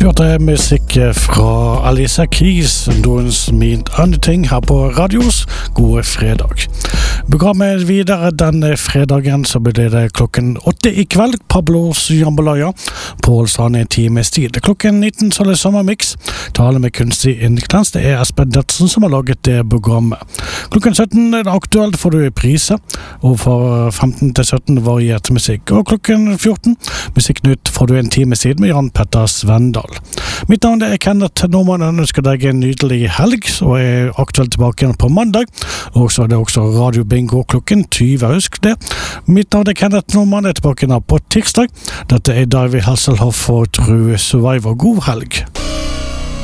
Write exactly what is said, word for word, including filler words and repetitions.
hørte musikk fra Alicia Keys, Doing Mean Anything her på Radios Gode Fredag. Programmet videre denne fredagen så blir det klokken åtte i kveld, Pablos Jambalaya, Paul Sane en times tid. Klokken nitten så er det sommermix, tale med kunstig ingrediens, det er Espen Detsen som har laget det programmet. Klokken sytten er det aktuelt, får du priser, og fra femten til sytten variert musikk, og klokken fjorten Musikknytt får du en times tid med Jan Petter Svendal. Mitt navn er Kenneth Norman, jeg ønsker deg en nydelig helg, og er aktuelt tilbake igjen på mandag, og så er det også Radio Bingo klokken tyve, husk det. Mitt navn er Kenneth Norman, jeg er tilbake igjen på tirsdag. Dette er David Hasselhoff og True Survivor. God helg!